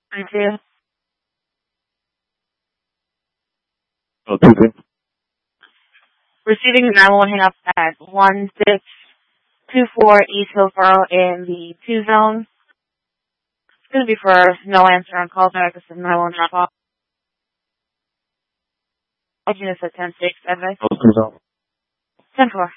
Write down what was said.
Thank you. Oh, 2-2. Receiving 911 hang up at 1624 East Hillsborough in the 2 zone. It's going to be for no answer on call back. This is 911 drop off. Units at 10-6, advice. Oh, 2 zone. 10-4.